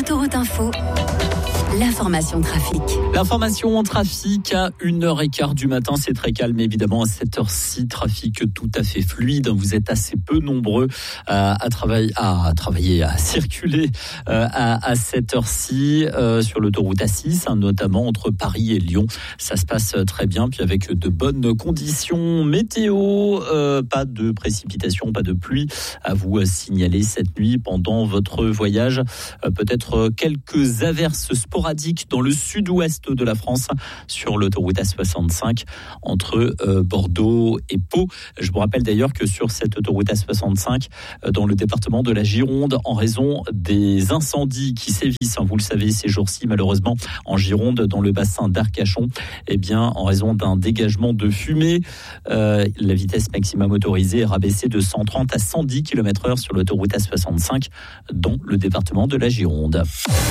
Autoroute Info, l'information trafic. L'information en trafic à 1h15 du matin, c'est très calme évidemment à cette heure-ci, trafic tout à fait fluide. Vous êtes assez peu nombreux à circuler à cette heure-ci sur l'autoroute A6, notamment entre Paris et Lyon. Ça se passe très bien, puis avec de bonnes conditions météo, pas de précipitations, pas de pluie à vous signaler cette nuit pendant votre voyage. Peut-être quelques averses sporadiques dans le sud-ouest de la France sur l'autoroute A65 entre Bordeaux et Pau. Je vous rappelle d'ailleurs que sur cette autoroute A65 dans le département de la Gironde, en raison des incendies qui sévissent, vous le savez ces jours-ci malheureusement en Gironde dans le bassin d'Arcachon, en raison d'un dégagement de fumée, la vitesse maximum autorisée est rabaissée de 130 à 110 km/h sur l'autoroute A65 dans le département de la Gironde.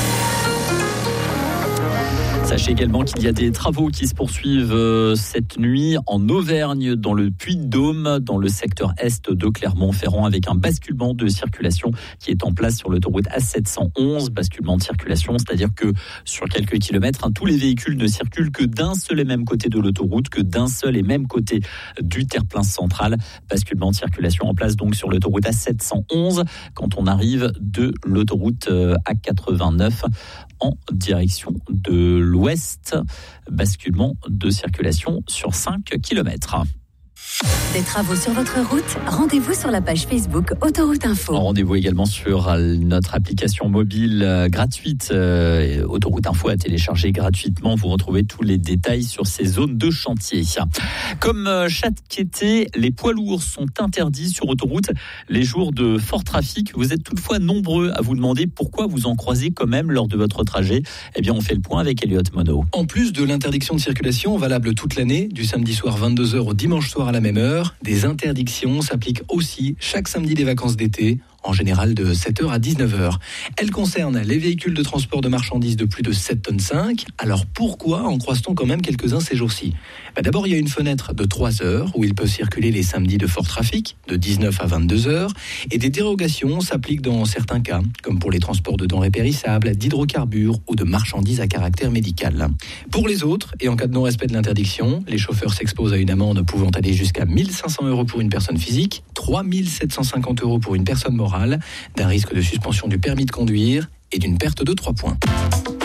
Sachez également qu'il y a des travaux qui se poursuivent cette nuit en Auvergne, dans le Puy-de-Dôme, dans le secteur est de Clermont-Ferrand, avec un basculement de circulation qui est en place sur l'autoroute A711. Basculement de circulation, c'est-à-dire que sur quelques kilomètres, tous les véhicules ne circulent que d'un seul et même côté de l'autoroute, que d'un seul et même côté du terre-plein central. Basculement de circulation en place donc sur l'autoroute A711 quand on arrive de l'autoroute A89 en direction de l'ouest. Basculement de circulation sur 5 km. Des travaux sur votre route, rendez-vous sur la page Facebook Autoroute Info. Rendez-vous également sur notre application mobile gratuite, Autoroute Info à télécharger gratuitement. Vous retrouvez tous les détails sur ces zones de chantier. Comme chaque été, les poids lourds sont interdits sur autoroute les jours de fort trafic. Vous êtes toutefois nombreux à vous demander pourquoi vous en croisez quand même lors de votre trajet. On fait le point avec Elliot Monod. En plus de l'interdiction de circulation valable toute l'année, du samedi soir 22h au dimanche soir à la même heure, des interdictions s'appliquent aussi chaque samedi des vacances d'été, en général de 7h à 19h. Elles concernent les véhicules de transport de marchandises de plus de 7,5 tonnes. Alors pourquoi en croise-t-on quand même quelques-uns ces jours-ci ? D'abord, il y a une fenêtre de 3 heures où ils peuvent circuler les samedis de fort trafic, de 19 à 22h, et des dérogations s'appliquent dans certains cas, comme pour les transports de denrées périssables, d'hydrocarbures ou de marchandises à caractère médical. Pour les autres, et en cas de non-respect de l'interdiction, les chauffeurs s'exposent à une amende pouvant aller jusqu'à 1 500 € pour une personne physique, 3 750 € pour une personne morale, d'un risque de suspension du permis de conduire et d'une perte de 3 points.